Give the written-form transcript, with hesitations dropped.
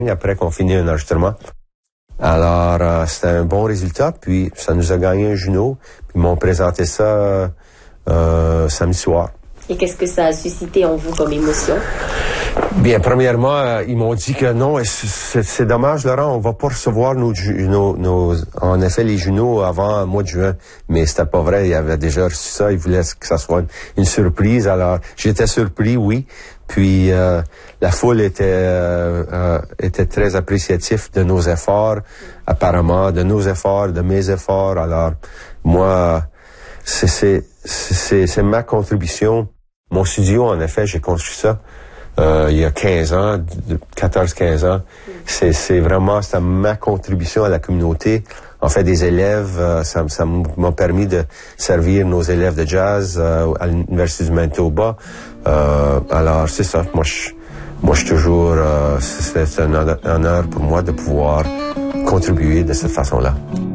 après qu'on finit un enregistrement. Alors, c'était un bon résultat, puis ça nous a gagné un Juno, puis ils m'ont présenté ça samedi soir. Et qu'est-ce que ça a suscité en vous comme émotion? Bien, premièrement, ils m'ont dit que non, c'est dommage, Laurent, on va pas recevoir en effet, les Junos avant le mois de juin. Mais c'était pas vrai, ils avaient déjà reçu ça, ils voulaient que ça soit une surprise. Alors, j'étais surpris, oui. Puis, la foule était très appréciative de nos efforts, apparemment, de nos efforts, de mes efforts. Alors, moi, c'est ma contribution. Mon studio, en effet, j'ai construit ça il y a 15 ans, 14-15 ans. C'est vraiment ma contribution à la communauté. En fait, des élèves, ça m'a permis de servir nos élèves de jazz à l'Université du Manitoba. Alors, c'est ça. Moi, je suis toujours... c'est un honneur pour moi de pouvoir contribuer de cette façon-là.